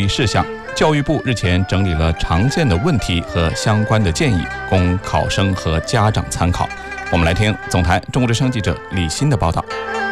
意事项。教育部日前整理了常见的问题和相关的建议，供考生和家长参考。我们来听总台中国之声记者李欣的报道。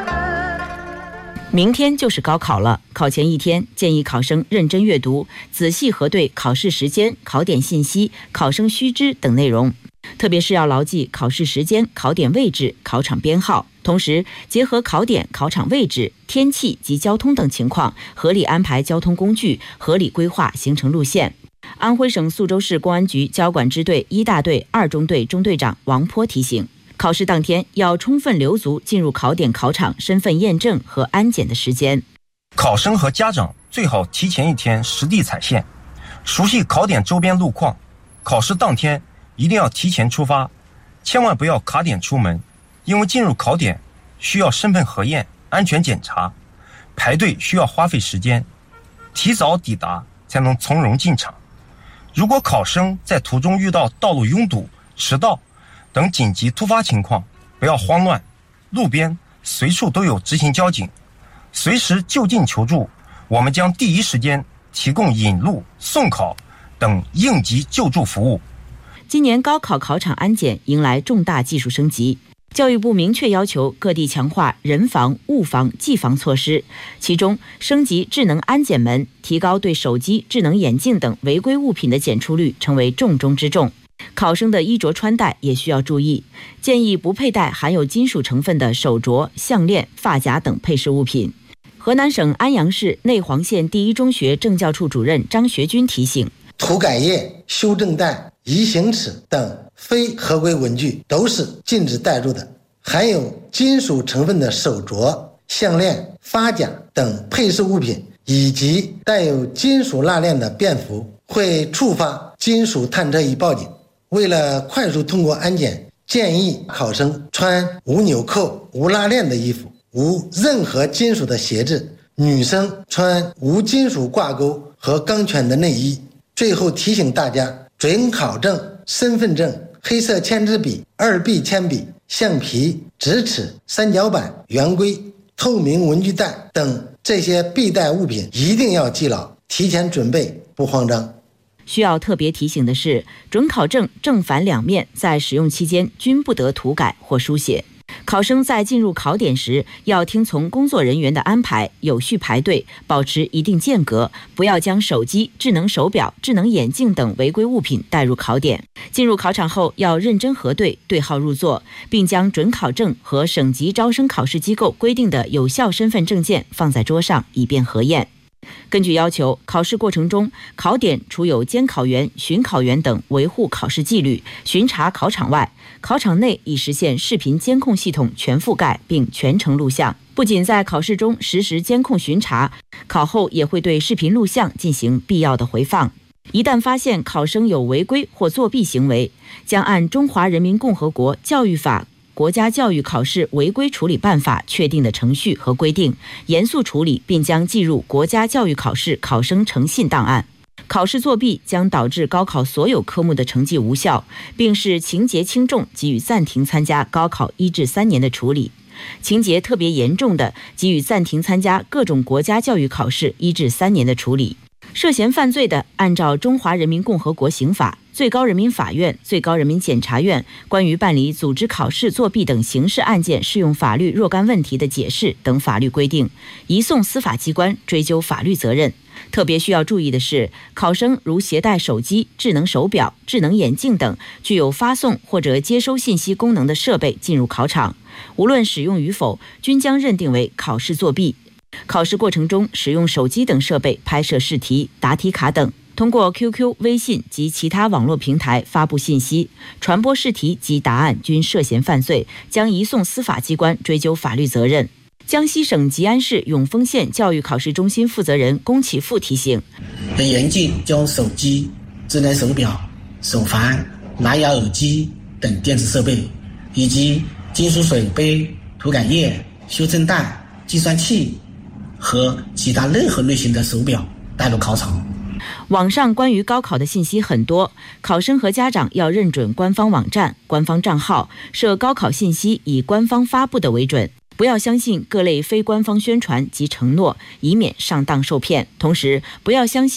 明天就是高考了，考前一天建议考生认真阅读，仔细核对考试时间、考点信息、考生须知等内容，特别是要牢记考试时间、考点位置、考场编号，同时结合考点、考场位置、天气及交通等情况，合理安排交通工具，合理规划行程路线。安徽省宿州市公安局交管支队1大队2中队中队长王波提醒，考试当天要充分留足进入考点考场身份验证和安检的时间。 考生和家长最好提前一天实地踩线，熟悉考点周边路况。考试当天一定要提前出发，千万不要卡点出门，因为进入考点需要身份核验、安全检查，排队需要花费时间，提早抵达才能从容进场。如果考生在途中遇到道路拥堵、迟到等紧急突发情况，不要慌乱，路边随处都有执勤交警，随时就近求助，我们将第一时间提供引路、送考等应急救助服务。 今年高考考场安检迎来重大技术升级，教育部明确要求各地强化人防、物防、技防措施，其中升级智能安检门，提高对手机、智能眼镜等违规物品的检出率，成为重中之重。考生的衣着穿戴也需要注意，建议不佩戴含有金属成分的手镯、项链、发夹等配饰物品。河南省安阳市内黄县第一中学政教处主任张学军提醒， 涂改液、修正带、移行尺等非合规文具都是禁止带入的，含有金属成分的手镯、项链、发夹等配饰物品，以及带有金属蜡链的便服，会触发金属探测仪报警。为了快速通过安检，建议考生穿无纽扣、无拉链的衣服，无任何金属的鞋子，女生穿无金属挂钩和钢圈的内衣。最后提醒大家，准考证、身份证、黑色签字笔、2B 铅笔、橡皮、直尺、三角板、圆规、透明文具袋等这些必带物品一定要记牢，提前准备，不慌张。 需要特别提醒的是，准考证正反两面在使用期间均不得涂改或书写。考生在进入考点时，要听从工作人员的安排，有序排队，保持一定间隔，不要将手机、智能手表、智能眼镜等违规物品带入考点。进入考场后，要认真核对，对号入座，并将准考证和省级招生考试机构规定的有效身份证件放在桌上，以便核验。根据要求，考试过程中，考点除有监考员、巡考员等维护考试纪律、巡查考场外，考场内已实现视频监控系统全覆盖并全程录像。不仅在考试中实时监控巡查，考后也会对视频录像进行必要的回放。一旦发现考生有违规或作弊行为，将按《中华人民共和国教育法》国家教育考试违规处理办法确定的程序和规定，严肃处理，并将记入国家教育考试考生诚信档案。考试作弊将导致高考所有科目的成绩无效，并视情节轻重给予暂停参加高考1至3年的处理；情节特别严重的，给予暂停参加各种国家教育考试1至3年的处理。涉嫌犯罪的，按照《中华人民共和国刑法》、最高人民法院、最高人民检察院关于办理组织考试作弊等刑事案件适用法律若干问题的解释等法律规定，移送司法机关追究法律责任。特别需要注意的是，考生如携带手机、智能手表、智能眼镜等具有发送或者接收信息功能的设备进入考场，无论使用与否，均将认定为考试作弊。考试过程中使用手机等设备拍摄试题、答题卡等，通过 QQ、微信及其他网络平台发布信息、传播试题及答案均涉嫌犯罪，将移送司法机关追究法律责任。江西省吉安市永丰县教育考试中心负责人龚启富提醒， 很严禁将手机、智能手表、手环、蓝牙耳机等电子设备，以及金属水杯、涂改液、修正带、计算器和其他任何类型的手表带入考场。 网上关于高考的信息很多，考生和家长要认准官方网站、官方账号，设高考信息以官方发布的为准，不要相信各类非官方宣传及承诺，以免上当受骗。同时，不要相信